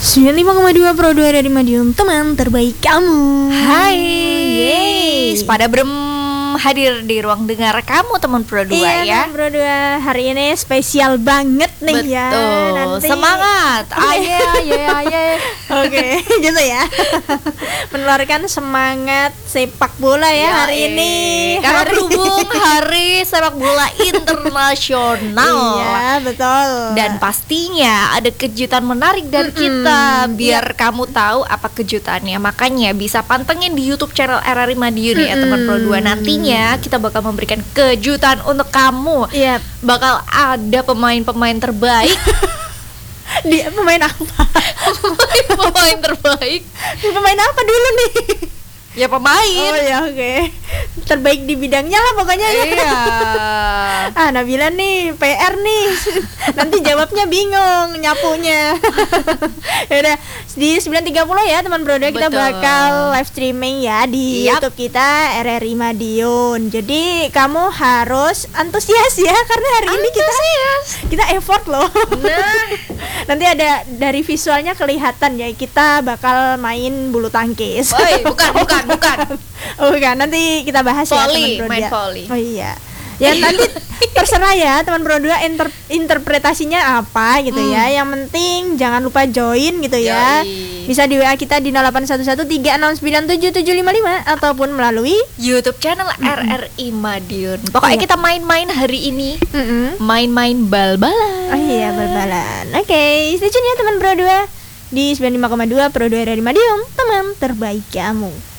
95,2 Pro 2 dari Madiun, teman terbaik kamu. Hai, Yeay. pada hadir di ruang dengar kamu teman Pro 2 Iya, ya. teman Pro 2 hari ini spesial banget nih. Betul. Ya. Nanti Semangat. Aye. Oke, gitu ya. Menularkan semangat sepak bola ya hari ini. Karena berhubung hari sepak bola internasional. Iya, betul. Dan pastinya ada kejutan menarik dari kita. Biar kamu tahu apa kejutannya. Makanya bisa pantengin di YouTube channel RRI Madiun ya teman Pro 2. Nantinya kita bakal memberikan kejutan untuk kamu. Iya. Bakal ada pemain-pemain terbaik. Dia pemain apa? Pemain terbaik. Pemain apa dulu nih? Ya pemain. Oh ya, oke. Terbaik di bidangnya lah pokoknya. Iya. Nabila nih PR nih. Nanti jawabnya bingung nyapunya. Yaudah, di 9.30 ya teman Bro 2 kita Betul. bakal live streaming ya di Yap. YouTube kita RRI Madiun. Jadi kamu harus antusias ya karena hari ini kita effort loh. Nah, Nanti ada dari visualnya kelihatan ya kita bakal main bulu tangkis. Woi, bukan. Oh bukan, nanti kita bahas Volley, ya teman Bro 2. main volley. Oh iya. Ya nanti terserah ya teman Bro 2 interpretasinya apa gitu ya. Yang penting jangan lupa join gitu ya. Yoi. Bisa di WA kita di 081136977755 ataupun melalui YouTube channel RRI Madiun. Pokoknya Iya. kita main-main hari ini. Main-main bal-balan. Oh iya, bal-balan. Oke, stay tune ya teman Bro 2 di 95,2 Pro 2 dari Madiun, teman terbaik kamu.